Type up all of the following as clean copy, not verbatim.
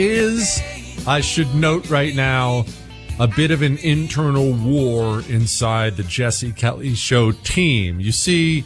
Is, I should note right now, a bit of an internal war inside the Jesse Kelly Show team. You see,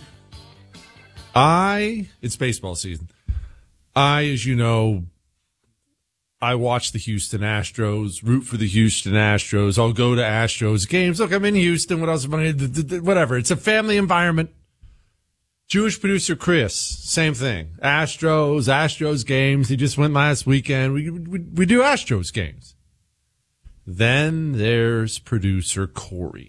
it's baseball season. As you know, I watch the Houston Astros, root for the Houston Astros. I'll go to Astros games. Look, I'm in Houston. What else am I? Whatever. It's a family environment. Jewish producer Chris, same thing. Astros games. He just went last weekend. We do Astros games. Then there's producer Corey.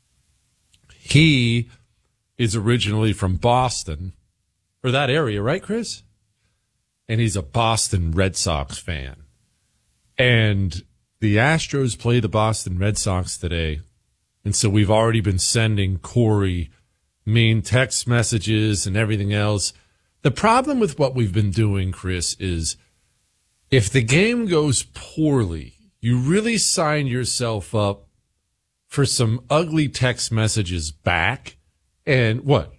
He is originally from Boston, or that area, right, Chris? And he's a Boston Red Sox fan. And the Astros play the Boston Red Sox today. And so we've already been sending Corey mean text messages and everything else. The problem with what we've been doing, Chris, is if the game goes poorly, you really sign yourself up for some ugly text messages back. And what?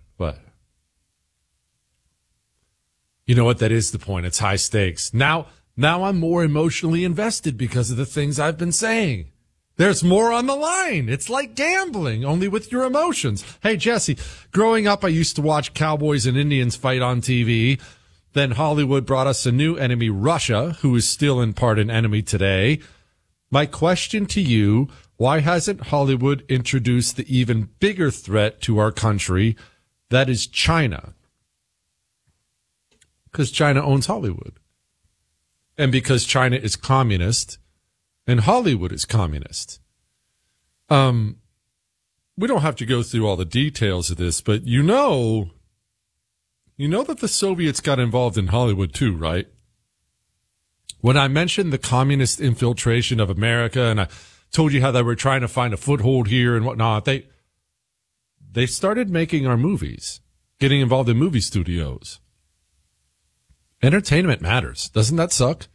You know what? That is the point. It's high stakes. Now I'm more emotionally invested because of the things I've been saying. There's more on the line. It's like gambling, only with your emotions. Hey, Jesse, growing up, I used to watch Cowboys and Indians fight on TV. Then Hollywood brought us a new enemy, Russia, who is still in part an enemy today. My question to you, why hasn't Hollywood introduced the even bigger threat to our country, that is China? Because China owns Hollywood. And because China is communist and Hollywood is communist. We don't have to go through all the details of this, but you know that the Soviets got involved in Hollywood too, right? When I mentioned the communist infiltration of America and I told you how they were trying to find a foothold here and whatnot, they started making our movies, getting involved in movie studios. Entertainment matters. Doesn't that suck?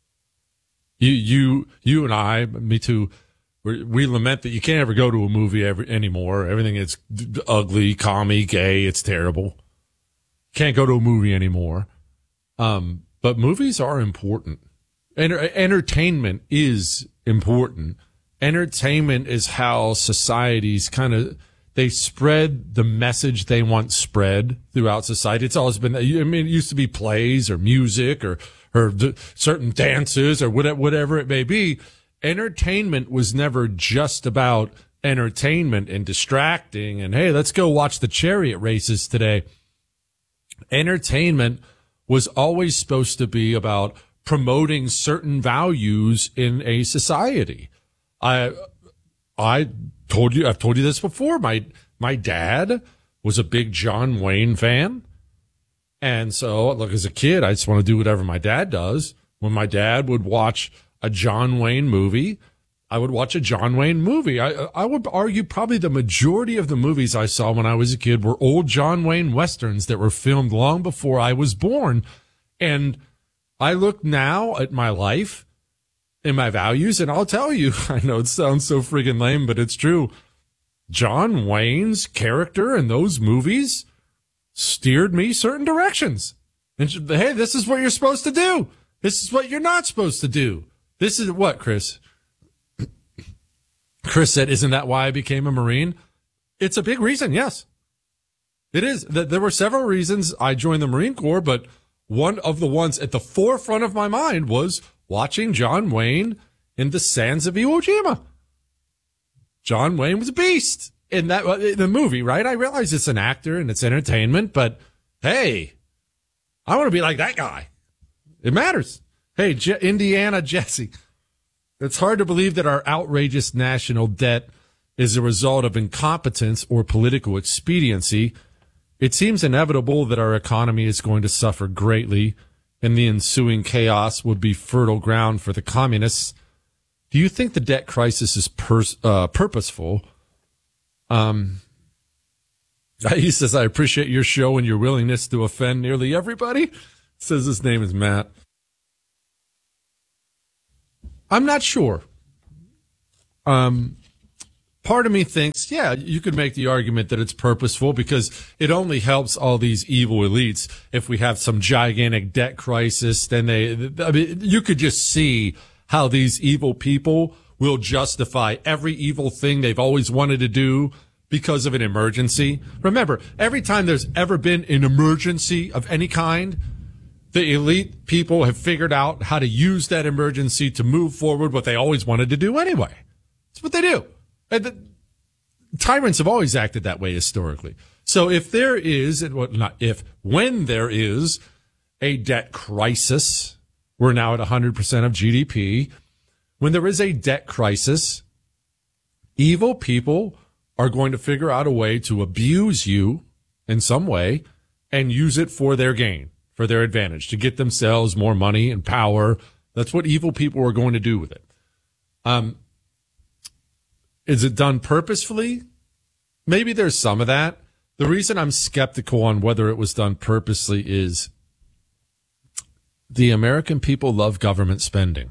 You and I, me too, we lament that you can't ever go to a movie anymore. Everything is ugly, commie, gay. It's terrible. Can't go to a movie anymore. But movies are important. Entertainment is important. Entertainment is how societies they spread the message they want spread throughout society. It's always been, it used to be plays or music or certain dances or whatever it may be. Entertainment was never just about entertainment and distracting and, hey, let's go watch the chariot races today. Entertainment was always supposed to be about promoting certain values in a society. I've told you this before. My dad was a big John Wayne fan. And so, look, as a kid, I just want to do whatever my dad does. When my dad would watch a John Wayne movie, I would watch a John Wayne movie. I would argue probably the majority of the movies I saw when I was a kid were old John Wayne Westerns that were filmed long before I was born. And I look now at my life and my values, and I'll tell you, I know it sounds so friggin' lame, but it's true. John Wayne's character in those movies steered me certain directions. And, hey, this is what you're supposed to do. This is what you're not supposed to do. This is what, Chris? Chris said, isn't that why I became a Marine? It's a big reason, yes. It is. There were several reasons I joined the Marine Corps, but one of the ones at the forefront of my mind was watching John Wayne in The Sands of Iwo Jima. John Wayne was a beast in the movie, right? I realize it's an actor and it's entertainment, but hey, I want to be like that guy. It matters. Hey, Indiana Jesse. It's hard to believe that our outrageous national debt is a result of incompetence or political expediency. It seems inevitable that our economy is going to suffer greatly, and the ensuing chaos would be fertile ground for the communists. Do you think the debt crisis is purposeful? He says, I appreciate your show and your willingness to offend nearly everybody. Says his name is Matt. I'm not sure. part of me thinks, yeah, you could make the argument that it's purposeful because it only helps all these evil elites. If we have some gigantic debt crisis, then you could just see how these evil people will justify every evil thing they've always wanted to do because of an emergency. Remember, every time there's ever been an emergency of any kind, the elite people have figured out how to use that emergency to move forward what they always wanted to do anyway. That's what they do. And the tyrants have always acted that way historically. So if there is, when there is a debt crisis, we're now at 100% of GDP. When there is a debt crisis, evil people are going to figure out a way to abuse you in some way and use it for their gain, for their advantage, to get themselves more money and power. That's what evil people are going to do with it. Is it done purposefully? Maybe there's some of that. The reason I'm skeptical on whether it was done purposely is the American people love government spending.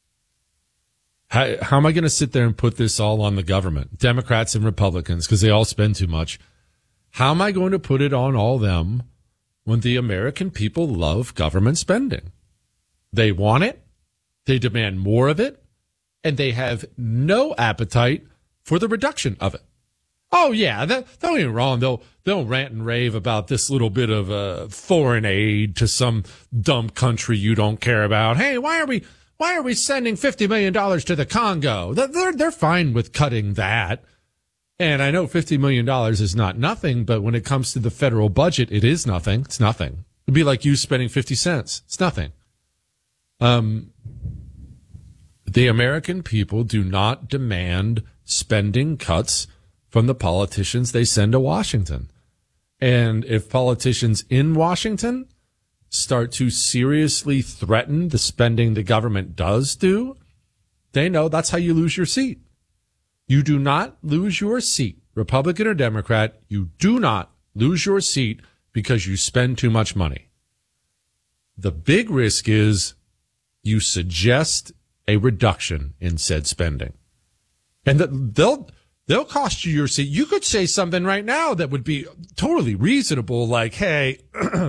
How am I going to sit there and put this all on the government, Democrats and Republicans, because they all spend too much? How am I going to put it on all them when the American people love government spending? They want it, they demand more of it, and they have no appetite for the reduction of it. Oh, yeah, don't get me wrong. They'll rant and rave about this little bit of foreign aid to some dumb country you don't care about. Hey, why are we sending $50 million to the Congo? They're fine with cutting that. And I know $50 million is not nothing, but when it comes to the federal budget, it is nothing. It's nothing. It'd be like you spending 50 cents. It's nothing. The American people do not demand spending cuts from the politicians they send to Washington. And if politicians in Washington start to seriously threaten the spending the government does do, they know that's how you lose your seat. You do not lose your seat, Republican or Democrat. You do not lose your seat because you spend too much money. The big risk is you suggest a reduction in said spending. And they'll cost you your seat. You could say something right now that would be totally reasonable, like, hey,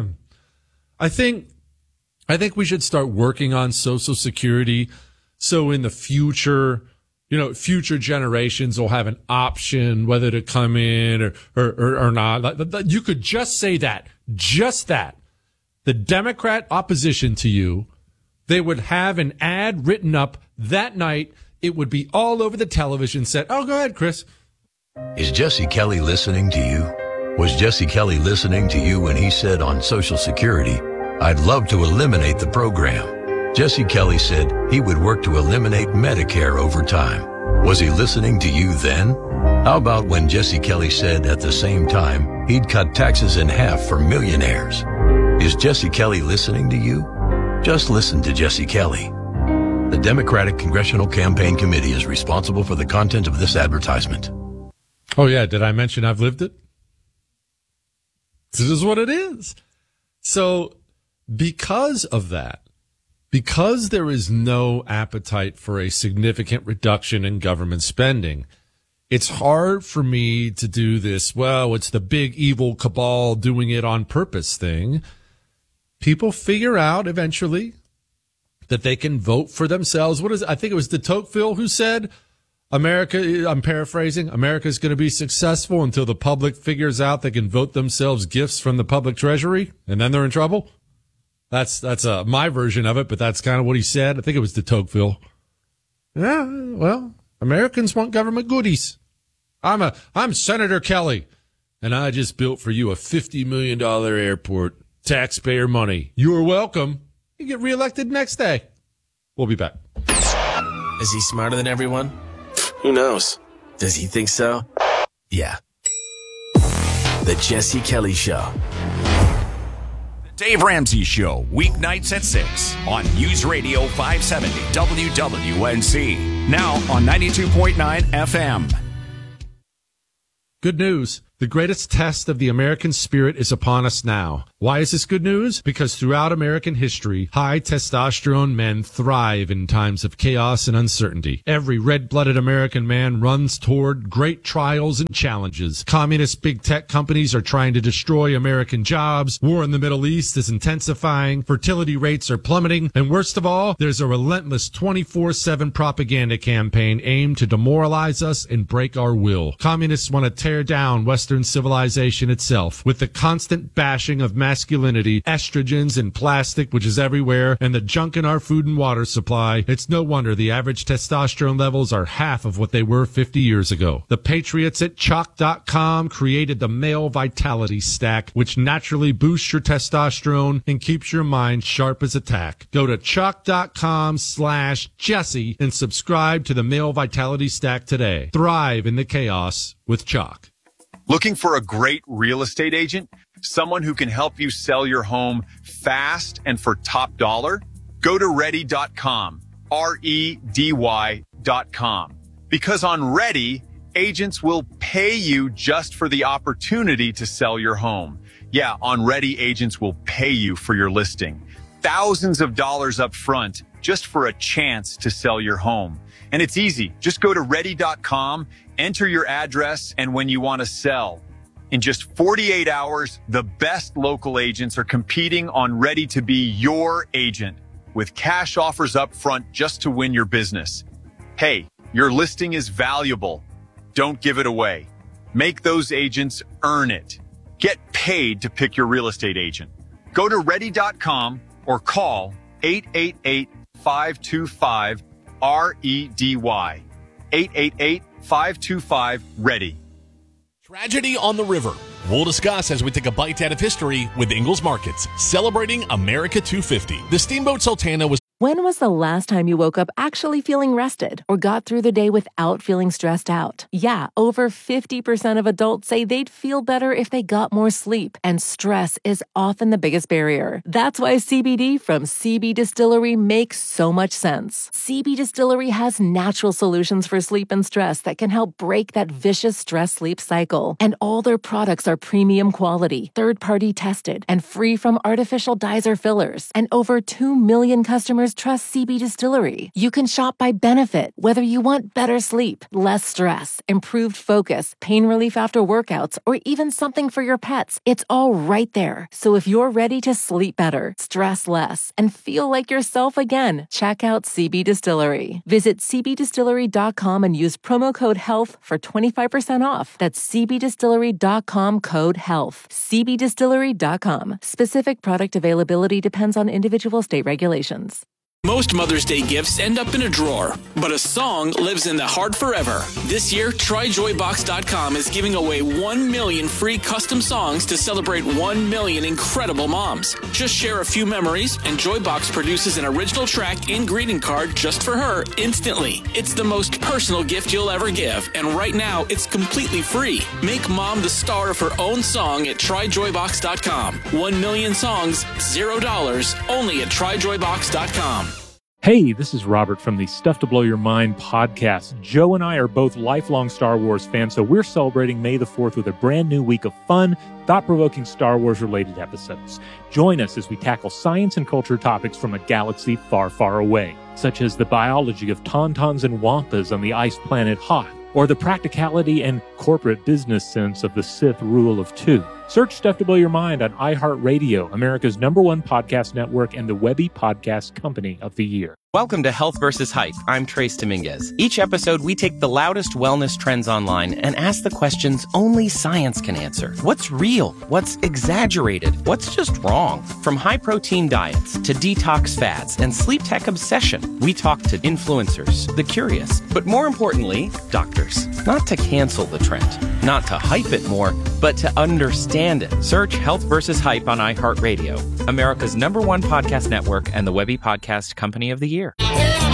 I think we should start working on Social Security so in the future, future generations will have an option whether to come in or not. You could just say that, just that. The Democrat opposition to you, they would have an ad written up that night. It would be all over the television set. Oh, go ahead, Chris. Is Jesse Kelly listening to you? Was Jesse Kelly listening to you when he said on Social Security, I'd love to eliminate the program? Jesse Kelly said he would work to eliminate Medicare over time. Was he listening to you then? How about when Jesse Kelly said at the same time he'd cut taxes in half for millionaires? Is Jesse Kelly listening to you? Just listen to Jesse Kelly. The Democratic Congressional Campaign Committee is responsible for the content of this advertisement. Oh, yeah. Did I mention I've lived it? This is what it is. So because of that, because there is no appetite for a significant reduction in government spending, it's hard for me to do this, well, it's the big evil cabal doing it on purpose thing. People figure out eventually that they can vote for themselves. I think it was de Tocqueville who said, America, I'm paraphrasing, America's going to be successful until the public figures out they can vote themselves gifts from the public treasury, and then they're in trouble. That's my version of it, but that's kind of what he said. I think it was de Tocqueville. Yeah, well, Americans want government goodies. I'm Senator Kelly, and I just built for you a $50 million airport, taxpayer money. You're welcome. You get reelected next day. We'll be back. Is he smarter than everyone? Who knows? Does he think so? Yeah. The Jesse Kelly Show. Dave Ramsey Show, weeknights at 6 on News Radio 570 WWNC. Now on 92.9 FM. Good news. The greatest test of the American spirit is upon us now. Why is this good news? Because throughout American history, high testosterone men thrive in times of chaos and uncertainty. Every red-blooded American man runs toward great trials and challenges. Communist big tech companies are trying to destroy American jobs. War in the Middle East is intensifying. Fertility rates are plummeting. And worst of all, there's a relentless 24/7 propaganda campaign aimed to demoralize us and break our will. Communists want to tear down Western civilization itself with the constant bashing of masculinity, estrogens and plastic, which is everywhere, and the junk in our food and water supply. It's no wonder the average testosterone levels are half of what they were 50 years ago. The patriots at Chalk.com created the Male Vitality Stack, which naturally boosts your testosterone and keeps your mind sharp as a tack. Go to Chalk.com/Jesse and subscribe to the Male Vitality Stack today. Thrive in the chaos with Chalk. Looking for a great real estate agent? Someone who can help you sell your home fast and for top dollar? Go to Ready.com, REDY.com. Because on Ready, agents will pay you just for the opportunity to sell your home. Yeah, on Ready, agents will pay you for your listing. Thousands of dollars up front just for a chance to sell your home. And it's easy. Just go to Ready.com, enter your address, and when you want to sell. In just 48 hours, the best local agents are competing on Ready to be your agent with cash offers up front just to win your business. Hey, your listing is valuable. Don't give it away. Make those agents earn it. Get paid to pick your real estate agent. Go to Ready.com or call 888-525-REDY. 888-525-READY. Tragedy on the River. We'll discuss as we take a bite out of history with Ingalls Markets, celebrating America 250. The Steamboat Sultana was... When was the last time you woke up actually feeling rested or got through the day without feeling stressed out? Yeah, over 50% of adults say they'd feel better if they got more sleep, and stress is often the biggest barrier. That's why CBD from CB Distillery makes so much sense. CB Distillery has natural solutions for sleep and stress that can help break that vicious stress-sleep cycle. And all their products are premium quality, third-party tested, and free from artificial dyes or fillers. And over 2 million customers trust CB Distillery. You can shop by benefit, whether you want better sleep, less stress, improved focus, pain relief after workouts, or even something for your pets. It's all right there. So if you're ready to sleep better, stress less, and feel like yourself again, check out CB Distillery. Visit cbdistillery.com and use promo code HEALTH for 25% off. That's cbdistillery.com code HEALTH. cbdistillery.com. Specific product availability depends on individual state regulations. Most Mother's Day gifts end up in a drawer, but a song lives in the heart forever. This year, TryJoyBox.com is giving away 1 million free custom songs to celebrate 1 million incredible moms. Just share a few memories, and Joybox produces an original track and greeting card just for her instantly. It's the most personal gift you'll ever give, and right now, it's completely free. Make mom the star of her own song at TryJoyBox.com. 1 million songs, $0, only at TryJoyBox.com. Hey, this is Robert from the Stuff to Blow Your Mind podcast. Joe and I are both lifelong Star Wars fans, so we're celebrating May the 4th with a brand new week of fun, thought-provoking Star Wars-related episodes. Join us as we tackle science and culture topics from a galaxy far, far away, such as the biology of tauntauns and wampas on the ice planet Hoth, or the practicality and corporate business sense of the Sith rule of two. Search Stuff to Blow Your Mind on iHeartRadio, America's #1 podcast network and the Webby Podcast Company of the Year. Welcome to Health vs. Hype. I'm Trace Dominguez. Each episode, we take the loudest wellness trends online and ask the questions only science can answer. What's real? What's exaggerated? What's just wrong? From high-protein diets to detox fads and sleep tech obsession, we talk to influencers, the curious, but more importantly, doctors. Not to cancel the trend, not to hype it more, but to understand it. Search Health vs. Hype on iHeartRadio, America's #1 podcast network and the Webby Podcast Company of the Year.